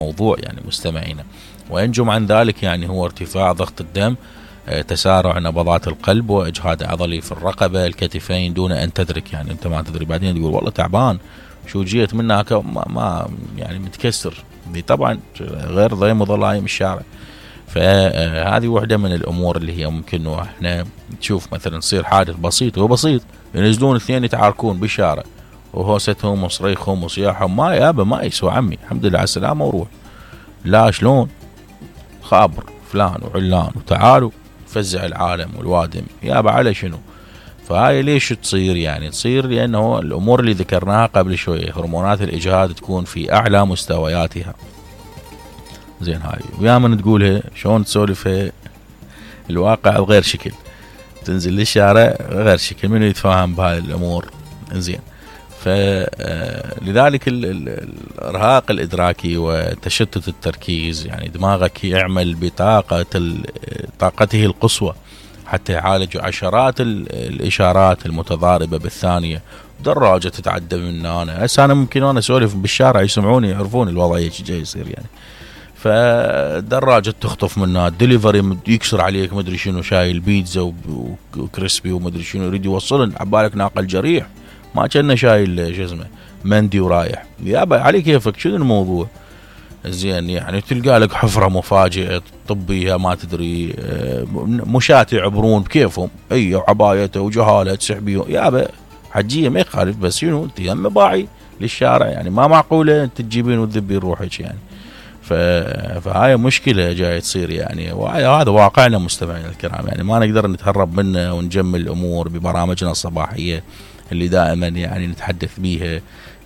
الموضوع يعني مستمعينا. وينجم عن ذلك يعني هو ارتفاع ضغط الدم، تسارع نبضات القلب، وإجهاد عضلي في الرقبة الكتفين دون أن تدرك. يعني أنت ما تدري، بعدين تقول والله تعبان شو جيت منك ما يعني متكسر. دي طبعا غير ضيم وظلايم الشارع. فهذه واحدة من الأمور اللي هي ممكن إنه إحنا نشوف مثلا يصير حادث بسيط، هو بسيط، ينزلون اثنين يتعاركون بالشارع وهوستهم وصريخهم وصياحهم ما يابا ما يسوى عمي الحمد لله على السلامة وروح. لا شلون خابر فلان وعلان وتعالوا فزع العالم والوادم يابا على شنو. فهاي ليش تصير؟ يعني تصير لأنه الأمور اللي ذكرناها قبل شوية، هرمونات الإجهاد تكون في أعلى مستوياتها. زين هاي وياما تقولها شلون تسولفها الواقع غير شكل، تنزل للشارع غير شكل، منو يتفاهم بهاي الأمور؟ زين. فلذلك الإرهاق الإدراكي وتشتت التركيز، يعني دماغك يعمل طاقته القصوى حتى يعالج عشرات الإشارات المتضاربة بالثانية. دراجة تتعدى من أنا هسه أنا ممكن أنا أسولف بالشارع يسمعوني يعرفون الوضع ايش جاي يصير يعني. فدراجة تخطف منها، دليفري يكسر عليك مدري شنو، شايل بيتزا وكريسبي ومدري شنو يريد يوصلن عبالك ناقل جريح ما كان شايل شو اسمه مندي ورايح يابا عليك كيفك شنو الموضوع. زين يعني تلقى لك حفرة مفاجئة طبية ما تدري، مشاة يعبرون بكيفهم اي وعبايته وجهالة تسحبيه يابا حجية ما يخالف، بس شنو انت يم باعي للشارع يعني ما معقولة انت تجيبين وتذبين روحك يعني. فهاي مشكلة جاي تصير يعني، وهذا واقعنا مستمعينا الكرام، يعني ما نقدر نتهرب منه ونجمل الأمور ببرامجنا الصباحية اللي دائما يعني نتحدث بيها.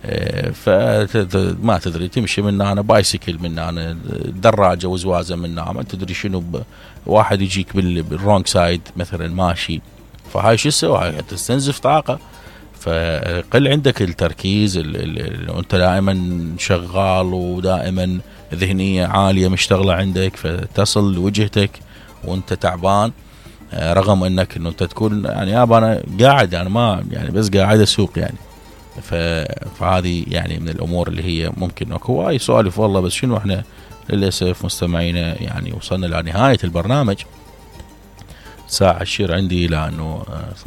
فما تدري تمشي من هنا بايسكل من هنا دراجة وزوازة من هنا ما تدري شنو، واحد يجيك بالرونج سايد مثلا ماشي، فهاي شو تسوي؟ تستنزف طاقة، فقل عندك التركيز انت دائما شغال ودائما ذهنية عالية مشتغلة عندك، فتصل لوجهتك وانت تعبان رغم انك انه انت تكون يعني يابا انا قاعد يعني ما يعني بس قاعد اسوق يعني. فهذه يعني من الامور اللي هي ممكن اكو هاي سوالف والله. بس شنو احنا للاسف مستمعينا يعني وصلنا لنهاية البرنامج، ساعة الشير عندي لانه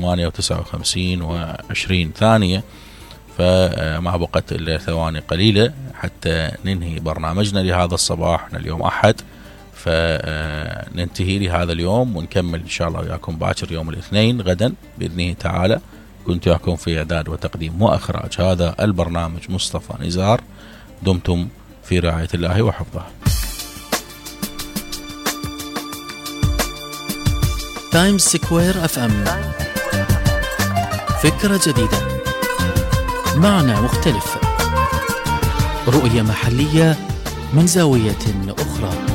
8:59 ثانية، فما بقت الا ثواني قليلة حتى ننهي برنامجنا لهذا الصباح. احنا اليوم احد، فننتهي لهذا اليوم ونكمل ان شاء الله وياكم باكر يوم الاثنين غدا باذنه تعالى. كنت وياكم في اعداد وتقديم واخراج هذا البرنامج مصطفى نزار. دمتم في رعاية الله وحفظه. تايمز سكوير اف ام، فكرة جديدة، معنى مختلف، رؤية محلية من زاوية أخرى.